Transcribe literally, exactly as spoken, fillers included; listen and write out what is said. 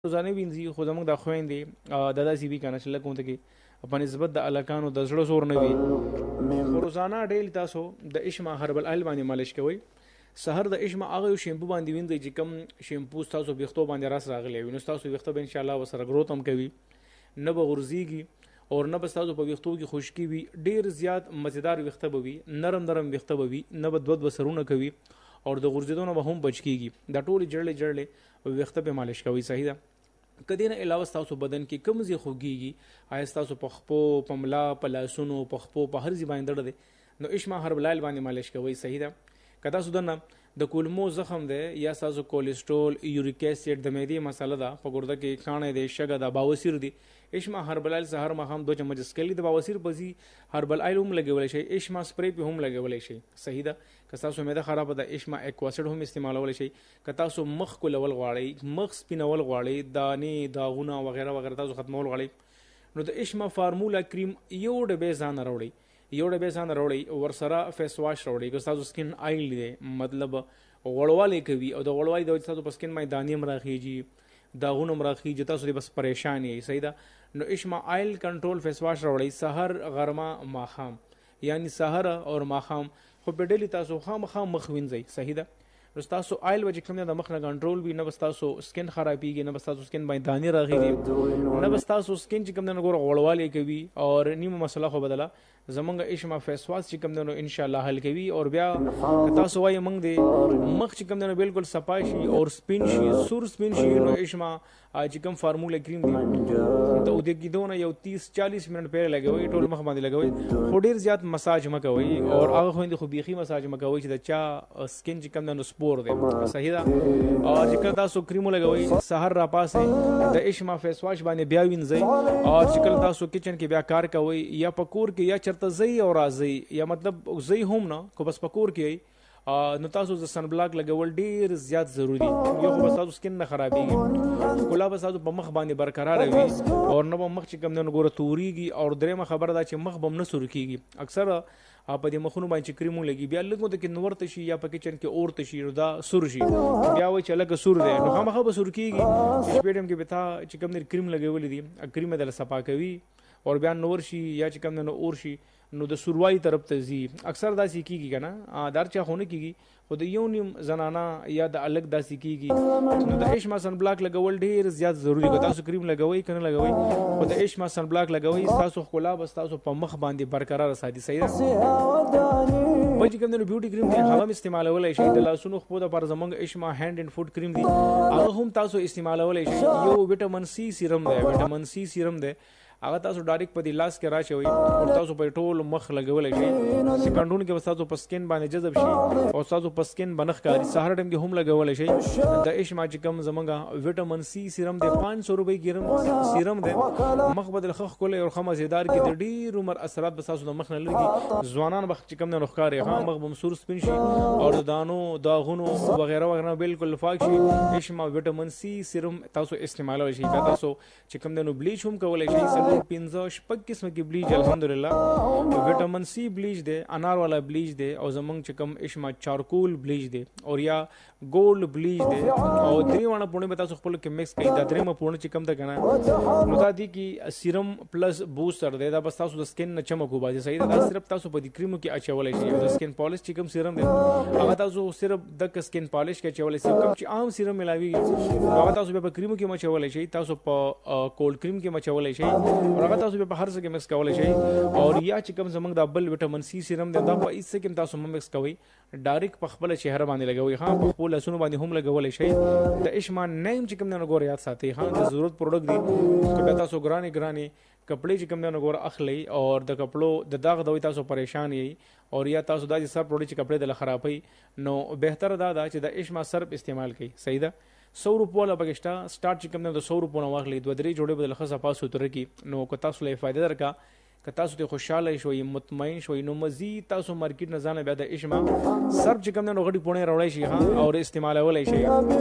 روزانه وینځي خو زموږ د خویندې د داسې وي که نه چې لږ غونته کې په نسبت د هلکانو د زړه زور نه وي خو روزانه ډیلی تاسو د اشما هربل آیل باندې مالش کوئ. سحر د اشما هغه یو شیمپو باندې وینځئ چې کوم شیمپو ستاسو ویښتو باندې راس راغلی وي، نو ستاسو ویښته به انشاءالله ورسره ګروت هم کوي، نه به غورځېږي او نه به ستاسو په ویښتو کې خشکي وي، ډېر زیات مزیدار ویښته به وي، نرم نرم ویښته به وي، نه به دوه دوه سرونه کوي او د غورځېدو نه به هم بچ کېږي. دا ټولې جړلې جړلې ویښته پې مالش کوئ. صحیح ده. که دې نه علاوه ستاسو بدن کې کوم ځای خوږېږي، آیا ستاسو په خپو په ملا په لاسونو په خپو په هر ځای باندې درد دی، نو اشما هربل آیل باندې مالش کوئ. صحیح ده. که تاسو دننه د کولمو زخم دی یا ستاسو کولیسټرول یوریک اسید د معدې مسله ده، په ګرده کې کاڼی دی، شګه ده، باوسیر دی، اشما هربل آیل سهار ماښام دوه چمچه څکلي د باوسیر په ځي هربل آیل هم لګولی شئ، اشما سپری پې هم لګولی شئ. صحیح ده. که ستاسو معده خرابه ده اشما اکواسیډ هم استعمالولی شئ. که تاسو مخ کولول غواړئ، مخ سپینول غواړئ، دانې داغونه وغیره وغیره تاسو ختمول غواړئ، نو د اشما فارمولا کریم یو ډبې ځان راوړئ، یو ډبې ځان راوړئ، ورسره فیس واش راوړئ. که ستاسو سکین آیل دی مطلب غوړوالی کوي او د غوړوالي د وجې ستاسو په سکین باندې دانې هم راخیږي، داغونه هم راخیږي، تاسو دې بس پریشان یې. صحیح ده. نو اشما آیل کنټرول فیس واش راوړئ سحر غرمه ماښام، یعنی سحر اور ماښام، خو په ډیلی تاسو خامخا مخ وینځئ. صحیح ده. نو ستاسو آیل به چې کوم دی د مخ نه کنټرول وي، نه به ستاسو سکین خرابېږي، نه به ستاسو سکین باندې دانې راغېږي، نه به ستاسو سکین چې کوم دی نو ګوره غوړوالی کوي او نیمه مسله خو بدله زمونږ اشما فیس واش چې کوم دی نو انشاءالله حل کوي. او بیا که تاسو وایي موږ د مخ چې کوم دی نو بالکل صفا شي او سپین شي، سور سپین شي، نو اشما چې کوم فارمولا کریم دی د اوده کېدو نه یو تیس چالیس منټ پهلې لګوئ، ټول مخ باندې لګوئ، خو ډېر زیات مساج مه کوئ او هغه خویندې خو بیخي مساج مه کوئ چې د چا سکین چې کوم دی نو سپور دی. صحیح ده. او چې کله تاسو کریم ولګوئ سحر را پاسئ د اشما فیس واش باندې بیا وینځئ، او چې کله تاسو کچن کې بیا کار کوئ یا په کور کې یا چېرته ځئ او راځئ، یا مطلب ځئ هم نه خو بس په کور کې نو تاسو د سن بلاک لګول ډیر زیات ضروری دي. یو خو به تاسو سکین نه خرابېږي، ښکلا به تاسو په مخ باندې برقراره وي او نه به مخ چې کوم دی نو ګوره تورېږي، او درېیمه خبره ده چې مخ به هم نه سور کېږي. اکثر په دې مخونو باندې چې کریم ولګي بیا لږ ورته کې نورته شي یا په کچن کې اورته شي نو دا سور شي، بیا وایي چې لږه سور دی، نو خامخا به سور کېږي. شپې ټایم کې به تا چې کوم دی کریم لګولی دي، کریم یې دله صفا کوي او بیا نور شي یا چې کوم دی نو اور شي نو د سوروالي طرف ته ځي. اکثر داسې کېږي که نه، دا هر چا خو نه کېږي، خو د یو نیم زنانه یا د الګ داسې کېږي. نو د اشما سن بلاک لګول ډېر زیات ضروري که تاسو کریم لګوئ که نه لګوئ، خو د اشما سن بلاک لګوئ ستاسو ښکلا به ستاسو په مخ باندې برقراره ساتي. صحیح ده. بل چې کوم دی نو بیوټي کریم دی هغه هم استعمالولی شئ. د لاسونو خپو دپاره زموږ اشما هینډ اینډ فوډ کریم دی هغه هم تاسو استعمالولی شئ. یو ویټامین سی سیرم دی، ویټامین سی سیرم دی، هغه تاسو ډایرکټ په دې لاس کې راچوئ او تاسو په ټول مخ لګولی شئ، سکندونو کې به ستاسو په سکین باندې جذب شي او ستاسو په سکین به نه ښکاري. سهار ټایم کې هم لګولی شئ. د اشما چې کوم زموږ ویټامین سی سیرم دی پانچ سو روپۍ ګرم سیرم دی، مخ به د ښه ښکلی او ښه مزېدار کړي، د ډېر عمر اثرات به ستاسو د مخ نه لري، ځوانان به چې کوم دی نو ښکاري، ها مخ به هم سور سپین شي او د دانو داغونو وغیره وغیره بالکل پاک شي. اشما ویټامین سی سیرم تاسو استعمالولی شئ. بیا تاسو چې کوم دی نو بلیچ هم کولی شئ، پنځه شپږ قسمه کې بلیچ الحمدلله، ویټامین سی بلیچ دی، انار والا بلیچ دی، او زمونږ چې کوم اشما چارکول بلیچ دی او یا ګولډ بلیچ دی، او درې واړه پوڼې به تاسو خپلو کې مکس کړئ. دا درېیمه پوڼه چې کوم ده که نه نو دا دي کې سیرم پلس بوسټر دی، دا بس تاسو د سکین نه چمک وباسي. صحیح ده. دا صرف تاسو په دې کریمو کې اچولی شئ. د سکین پالش چې کوم سیرم دی هغه تاسو صرف دغه سکین پالش کې اچولی شئ. کوم چې عام سیرم ملاویږي هغه تاسو بیا په کریمو کې مچولی شئ، تاسو په کولډ کریم کې مچولی شئ، او هغه تاسو بیا په هر څه کې مکس کولی شئ. او یا چې کوم زموږ دا بل ویټامین سی سیرم دی دا په هېڅ څه کې تاسو مه مکس کوئ، ډایرکټ په خپله چهره باندې لګوئ، ها په خپلو لاسونو باندې هم لګولی شئ. د اشما نیم چې کوم دی نو ګوره یاد ساتئ، ها د ضرورت پروډکټ دی. که بیا تاسو ګرانې ګرانې کپړې چې کوم دی نو ګوره اخلئ او د کپړو د داغ د وجې تاسو پریشان یئ، او یا تاسو داسې سرف وړئ چې کپړې دله خرابوي، نو بهتره دا ده چې د اشما سرف استعمال کړئ. صحیح ده. سو روپو والا پکې شته، سټارټ چې کوم دی د سو روپو نه واخلئ، دوه درې جوړې به دله ښه صفا سوتره کړي. نو که تاسو له یې فایده درکړه، که تاسو ته خوشحاله شوئ مطمئن شوئ، نو مزید تاسو مارکیټ نه ځانه بیا د اشما سرف چې کوم دی نو غټې پوڼې راوړی شئ، ها او استعمالولی شئ.